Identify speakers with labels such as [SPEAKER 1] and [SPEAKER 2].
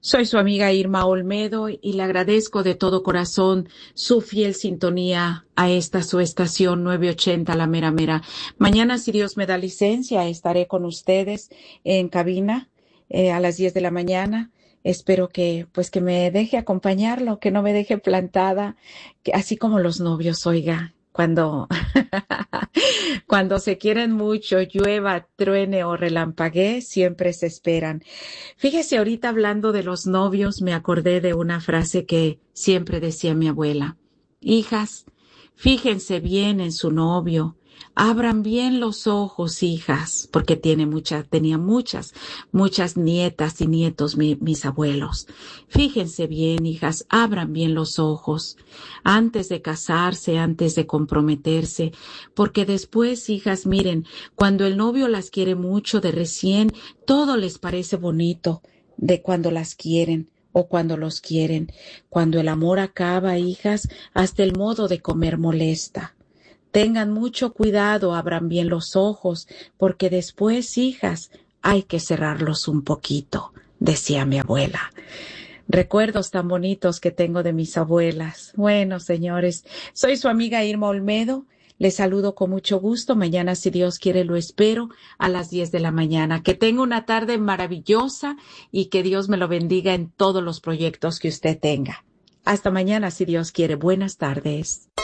[SPEAKER 1] Soy su amiga Irma Olmedo y le agradezco de todo corazón su fiel sintonía a esta su estación 980 La Mera Mera. Mañana, si Dios me da licencia, estaré con ustedes en cabina a las 10 de la mañana. Espero que me deje acompañarlo, que no me deje plantada, así como los novios, oiga, cuando cuando se quieren mucho, llueva, truene o relampaguee, siempre se esperan. Fíjese, ahorita hablando de los novios, me acordé de una frase que siempre decía mi abuela. Hijas, fíjense bien en su novio. Abran bien los ojos, hijas, porque tenía muchas nietas y nietos, mis abuelos. Fíjense bien, hijas, abran bien los ojos antes de casarse, antes de comprometerse, porque después, hijas, miren, cuando el novio las quiere mucho de recién, todo les parece bonito de cuando las quieren o cuando los quieren. Cuando el amor acaba, hijas, hasta el modo de comer molesta. Tengan mucho cuidado, abran bien los ojos, porque después, hijas, hay que cerrarlos un poquito, decía mi abuela. Recuerdos tan bonitos que tengo de mis abuelas. Bueno, señores, soy su amiga Irma Olmedo. Les saludo con mucho gusto. Mañana, si Dios quiere, lo espero a las 10 de la mañana. Que tenga una tarde maravillosa y que Dios me lo bendiga en todos los proyectos que usted tenga. Hasta mañana, si Dios quiere. Buenas tardes.